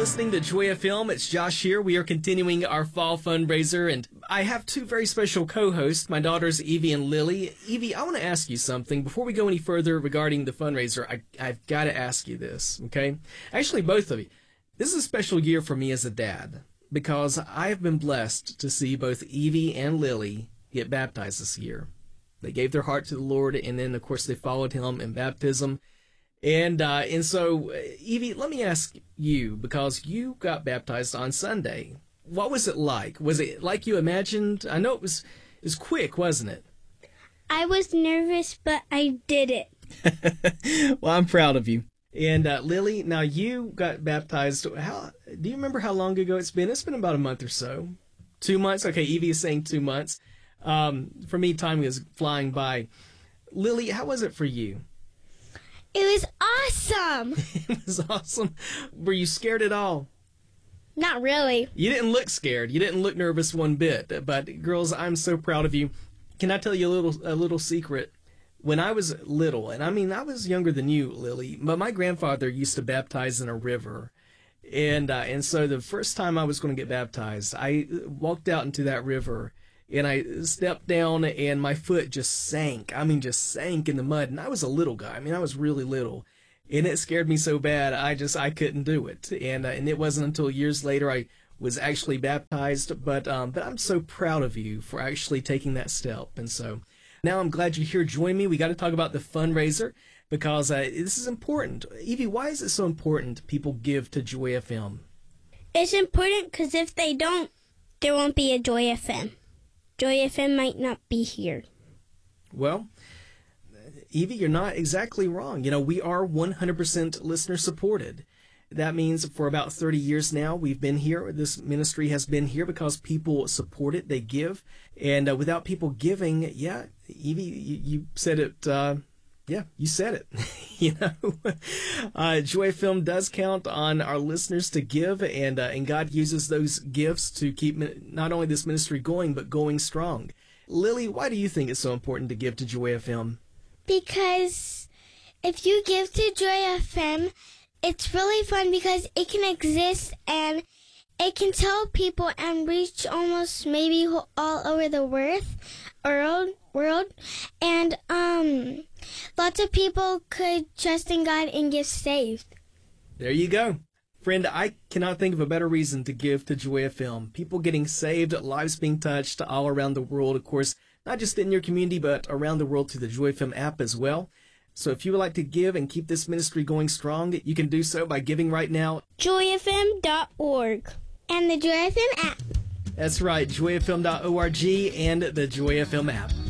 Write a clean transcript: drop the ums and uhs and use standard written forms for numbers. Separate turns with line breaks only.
listening to Joy FM. It's Josh here. We are continuing our fall fundraiser, and I have two very special co-hosts, my daughters Evie and Lily. Evie, I want to ask you something. Before we go any further regarding the fundraiser, I've got to ask you this, okay? Actually, both of you. This is a special year for me as a dad, because I have been blessed to see both Evie and Lily get baptized this year. They gave their heart to the Lord, and then, of course, they followed him in baptism. And so, Evie, let me ask you, because you got baptized on Sunday. What was it like? Was it like you imagined? I know it was quick, wasn't it?
I was nervous, but I did it.
Well, I'm proud of you. And Lily, now you got baptized. Do you remember how long ago it's been? It's been about a month or so. 2 months? Okay, Evie is saying 2 months. For me, time is flying by. Lily, how was it for you?
It was awesome.
It was awesome. Were you scared at all?
Not really.
You didn't look scared. You didn't look nervous one bit. But girls, I'm so proud of you. Can I tell you a little secret? When I was little, and I mean I was younger than you, Lily, but my grandfather used to baptize in a river. And so the first time I was going to get baptized, I walked out into that river. And I stepped down, and my foot just sank. I mean, just sank in the mud. And I was a little guy. I mean, I was really little. And it scared me so bad, I couldn't do it. And it wasn't until years later I was actually baptized. But I'm so proud of you for actually taking that step. And so now I'm glad you're here. Join me. We got to talk about the fundraiser, because this is important. Evie, why is it so important people give to Joy FM?
It's important because if they don't, there won't be a Joy FM. Joy FM might not be here.
Well, Evie, you're not exactly wrong. You know, we are 100% listener supported. That means for about 30 years now, we've been here. This ministry has been here because people support it. They give. And without people giving, yeah, Evie, you said it. Yeah, you said it. You know, Joy FM does count on our listeners to give, and God uses those gifts to keep not only this ministry going, but going strong. Lily, why do you think it's so important to give to Joy FM?
Because if you give to Joy FM, it's really fun because it can exist and it can tell people and reach almost maybe all over the world. And lots of people could trust in God and get saved.
There you go. Friend, I cannot think of a better reason to give to Joy FM. People getting saved, lives being touched all around the world, of course, not just in your community, but around the world through the Joy FM app as well. So if you would like to give and keep this ministry going strong, you can do so by giving right now.
JoyFM.org and the Joy FM app.
That's right, joyfm.org and the Joy FM app.